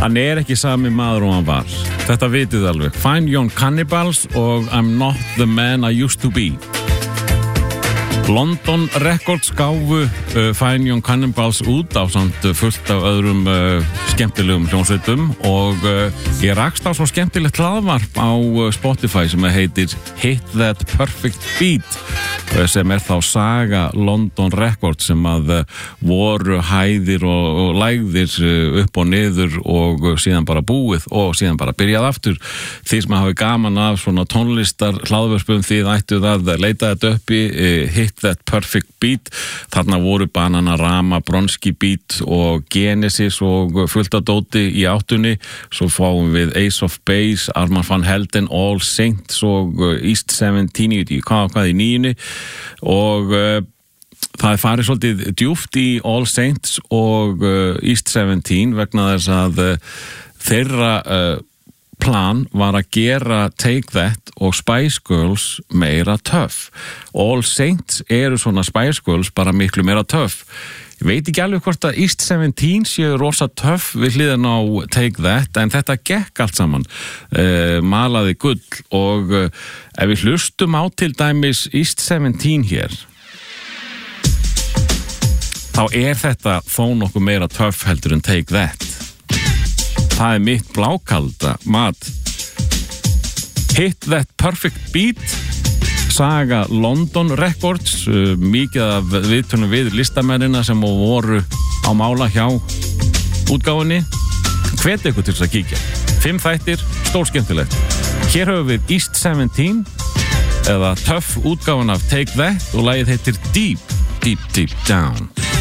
Hann ekki sami maður og hann var. Þetta vitið alveg. Fine Young Cannibals og I'm Not the Man I Used to Be. London Records gáfu Fine Young Cannibals út á samt fullt af öðrum skemmtilegum hljómsveitum og ég rakst á svo skemmtilegt hlaðvarp á Spotify sem heitir Hit That Perfect Beat sem þá saga London Records sem voru hæðir og lægðir upp og niður og síðan bara búið og síðan bara byrjað aftur. Þið sem hafi gaman af svona tónlistar hlaðvörpum þið ættuð að leita þetta upp í Hit That Perfect Beat. Þarna voru Bananarama, Bronski Beat og Genesis og fullt af dóti í áttunni. Svo fáum við Ace of Base, Armand van Helden, All Saints og East 17 hvað í 9 og það farið svolítið djúpt í All Saints og East 17 vegna þess að þeirra plan var að gera Take That og Spice Girls meira töff. All Saints eru svona Spice Girls bara miklu meira töff. Ég veit ekki alveg hvort að East 17 séu rosa töff við hliðan á Take That en þetta gekk allt saman. Malaði gull og ef við hlustum á til dæmis East 17 hér þá þetta þó nokkuð meira töff heldur en Take That. Það mitt blákalda mat. Hit That Perfect Beat saga London Records, mikið af viðtölum við listamennina sem voru á mála hjá útgáfunni. Hvet ykkur til þess að kíkja. 5 þættir, stórskemmtilegt. Hér höfum við East 17 eða töff útgáfan af Take That og lagið heitir Deep, Deep, Deep Down.